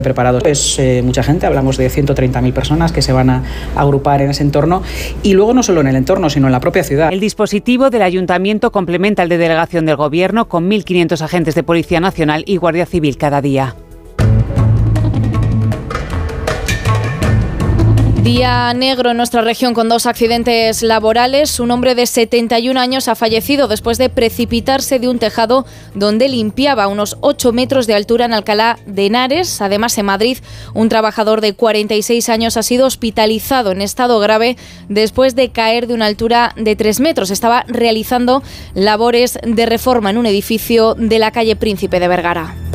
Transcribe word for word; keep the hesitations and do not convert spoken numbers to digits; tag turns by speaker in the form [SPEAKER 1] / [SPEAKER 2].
[SPEAKER 1] preparados. Es eh, mucha gente, hablamos de ciento treinta mil personas que se van a agrupar en ese entorno y luego no solo en el entorno, sino en la propia ciudad.
[SPEAKER 2] El dispositivo del Ayuntamiento complementa el de delegación del Gobierno con mil quinientos agentes de Policía Nacional y Guardia Civil cada día.
[SPEAKER 3] Día negro en nuestra región con dos accidentes laborales. Un hombre de setenta y un años ha fallecido después de precipitarse de un tejado donde limpiaba a unos ocho metros de altura en Alcalá de Henares. Además, en Madrid, un trabajador de cuarenta y seis años ha sido hospitalizado en estado grave después de caer de una altura de tres metros. Estaba realizando labores de reforma en un edificio de la calle Príncipe de Vergara.